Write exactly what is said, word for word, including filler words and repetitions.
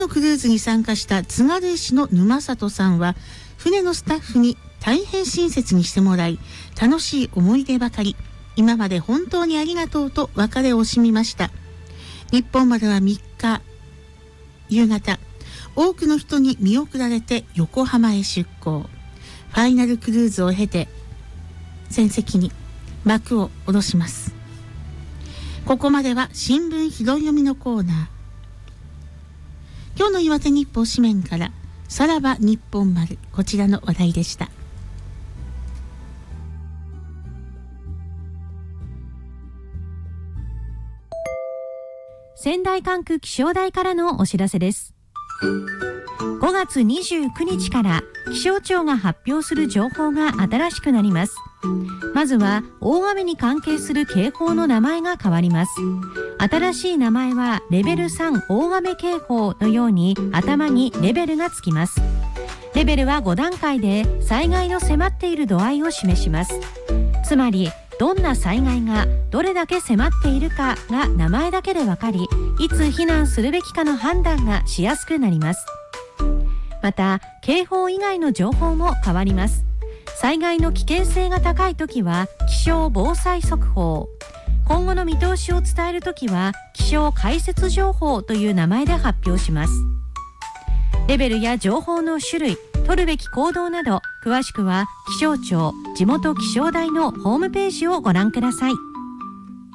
のクルーズに参加した津軽石の沼里さんは、船のスタッフに大変親切にしてもらい、楽しい思い出ばかり、今まで本当にありがとうと別れを惜しみました。日本まではみっか夕方、多くの人に見送られて横浜へ出港。ファイナルクルーズを経て船籍に幕を下ろします。ここまでは新聞拾い読みのコーナー。今日の岩手日報紙面からさらば日本丸、こちらの話題でした。 仙台管区気象台からのお知らせです。ごがつにじゅうくにちから気象庁が発表する情報が新しくなります。まずは大雨に関係する警報の名前が変わります。新しい名前はレベルさん大雨警報のように頭にレベルがつきます。レベルはごだんかいで災害の迫っている度合いを示します。つまりどんな災害がどれだけ迫っているかが名前だけでわかり、いつ避難するべきかの判断がしやすくなります。また警報以外の情報も変わります。災害の危険性が高いときは気象防災速報、今後の見通しを伝えるときは気象解説情報という名前で発表します。レベルや情報の種類、取るべき行動など詳しくは気象庁地元気象台のホームページをご覧ください。